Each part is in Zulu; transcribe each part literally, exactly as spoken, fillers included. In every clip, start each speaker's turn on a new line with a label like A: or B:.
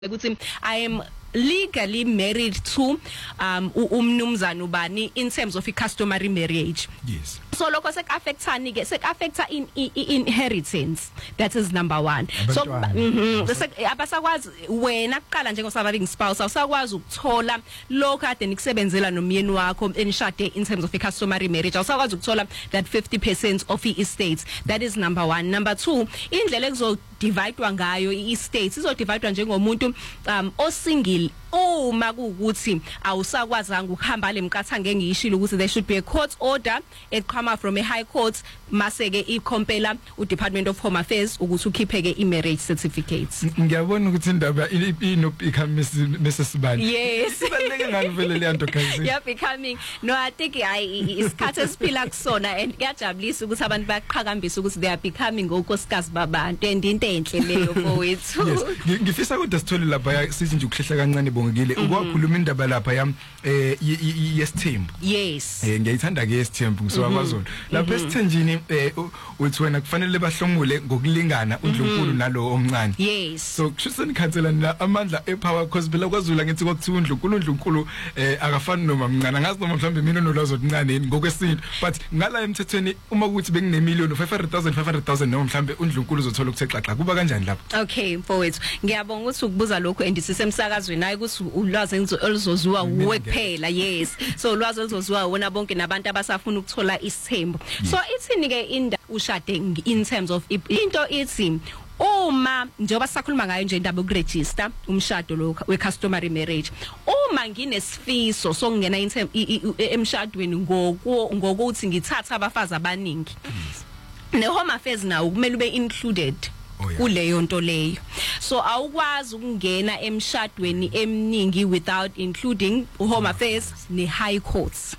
A: ukuthi I am legally married to um umnumzana ubani in terms of a customary marriage.
B: Yes.
A: So lokho sek affectani ke sek affecta in, in inheritance. That is number one. So mhm abasakwazi wena kuqala njengo surviving spouse awusakwazi ukuthola lokho ade nikusebenzela nomyeni wakho enishade in terms of a customary marriage. Awusakwazi ukuthola that fifty percent of the estate. That is number one. Number two, indlela ekuzo dividewa ngayo i-estate izo dividewa njengomuntu um osingle uma kuukuthi awusakwazanga ukuhamba lemkatha ngengishilo ukuthi there should be a court order it come from a high court maseke ikompela u Department of Home Affairs ukuthi ukhipheke i marriage certificates.
B: Ngiyabona ukuthi indaba ino become Missus Sibani.
A: Yes.
B: Sibaleke ngavele le nto kazi.
A: Yeah, becoming no I think hayi isikhathi esiphila kusona and kuyajabulisa ukuthi abantu baqhakambisa ukuthi they are becoming ngonkosikazi babantu and into enhle leyo mfowethu.
B: Yes. Ngifisa ukuthi sithole lapha sithi nje ukuhlehla kancane bongekile ukwakhuluma indaba lapha yam eh yesithembu.
A: Yes.
B: Eh ngiyayithanda ke yesithembu ngiswakwaZulu. Lapha esithenjini eh uthi wena kufanele bahlomule ngokulingana uNdlunkulu nalo omncane.
A: Yes.
B: So kusho nikhansela na amandla epower cause phela kwaZulu ngithi kwakuthiwa uNdlunkulu uNdlunkulu eh akafani noma mncane ngazi noma mhlambe mina nolwazi oluncane ngokwesintu but ngala emthethweni uma ukuthi bengine million five hundred thousand five hundred thousand noma mhlambe uNdlunkulu uzothola ukuthexaxa kuba kanjani lapho?
A: Okay mfowethu ngiyabonga ukuthi ukubuza lokho andisisemsakazweni hayi ukuthi ulwazi oluzoziwa uwe kuphela. Yes. So ulwazi oluzoziwa wona bonke nabantu abasafuna ukuthola isithembu. So ithini ke inda ushade in terms of into ithi uma njengoba sakhuluma ngayo nje indaba yokuregister umshado lo we customary marriage uma nginesifiso sokungena emshadweni ngoko ngokuthi ngithatha abafazi abaningi ne Home Affairs nawo kumele ube included kuleyo nto leyo. So awukwazi ukungena emshadweni eminingi without including Home Affairs ne High Courts.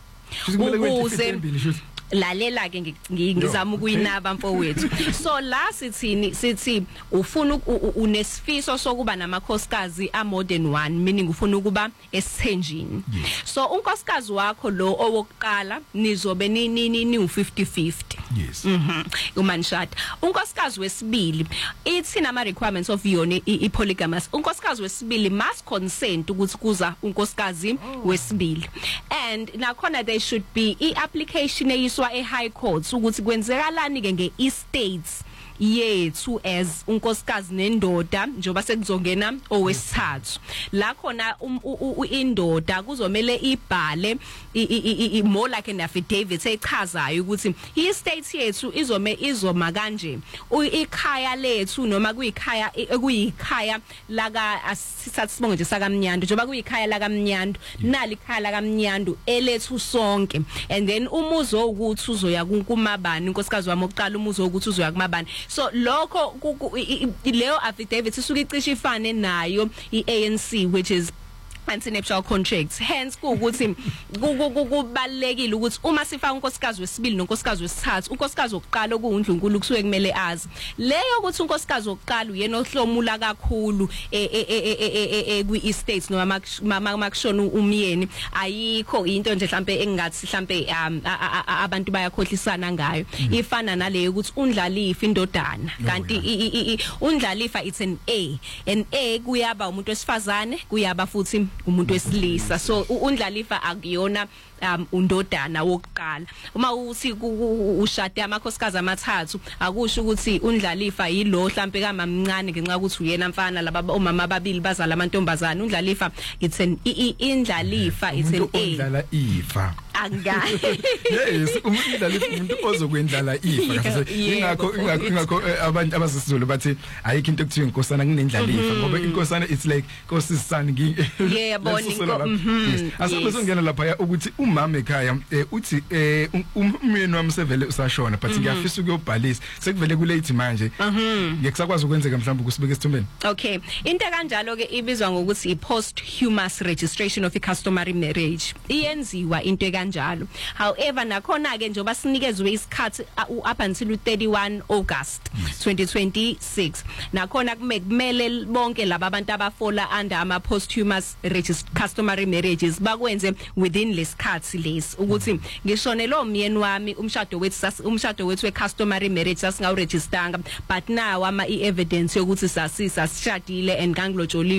A: Ukuze lalela ke ngizama ukuyinaba mfowethu. So la sithini sithi ufuna unesifiso sokuba namakhosikazi a more than one meaning ufuna ukuba esithenjini. So unkosikazi wakho lo owokuqala nizobe nini ni u fifty fifty.
B: Yes.
A: Mhm. Uma nishada. Unkosikazi wesibili ithi nama requirements of yona i polygamous. Unkosikazi wesibili must consent ukuthi kuza unkosikazi wesibili. And nakhona there should be I application eyiswa e high courts ukuthi kwenzekalani ke nge estates yethu as unkosikazi nendoda njoba sekuzongena owesithathu la khona indoda kuzomela ibhale more like an affidavit echazayo ukuthi i estate yethu izome izoma kanje ikhaya lethu noma kuyikhaya kuyikhaya laka asithathu sibonge nje sakamnyando njoba kuyikhaya lakamnyando nali ikhaya lakamnyando elethu sonke and then umuzo ukuthi uzoya kumabani unkosikazi wami oqala umuzo ukuthi uzoya kumabani. So lokho leyo affidavit isuke icishe ifane nayo i-A N C which is anti-nuptial contracts. Hence ukuthi kubalekile ukuthi uma sifaka unkosikazi wesibili nonkosikazi wesithathu unkosikazi wokuqala okuuNdlunkulu kusuke kumele azi leyo ukuthi unkosikazi wokuqala uyena ohlomula kakhulu kwi estate noma makushona umyeni ayikho into nje mhlambe engathi mhlambe abantu bayakhohlisana ngayo ifana naleyo ukuthi uNdlalifa indodana kanti uNdlalifa it's an A an A kuyaba umuntu wesifazane kuyaba futhi umuntu wesilisa. So uNdlalifa akuyona um undodana wokuqala uma uthi ushade amakhosikazi amathathu akusho ukuthi uNdlalifa yilo mhlambe kamamncane ngenxa ukuthi uyena mfana laba omama ababili bazala amantombazana. uNdlalifa it's an iNdlalifa it's an A
B: Ndlala ifa
A: angayi.
B: Yes umuntu Ndlalifa umuntu ozokwendlala ifa ingakho ingakho ingakho abantu abasizulu bathi ayikho into ekuthiwa inkosana kunendlalifa ngoba inkosana it's like nkosisana ngi
A: yebo ninko.
B: Asabe songena lapha ukuthi umama ekhaya uthi umyeni wami sevele usashona but ngiyafisa ukuyobhalisa sekuvele kulate manje ngiyakusakwazi ukwenzeka mhlawumbe kusibeke esithumbeni.
A: Okay into kanjalo ke ibizwa ngokuthi i posthumous registration of a customary marriage iyenziwa into kanjalo. However nakhona ke njoba sinikezwe isikhathi up until thirty-one August twenty twenty-six nakhona kumele bonke laba abantu abafola under ama posthumous customary marriages bakwenze within lesikhathi ngathi lesi ukuthi ngishone lo myeni wami umshado wethu umshado wethu we customary marriage sasingawu registeranga but now ama i evidence yokuthi sasisa sishadile and ngangilotsholiwe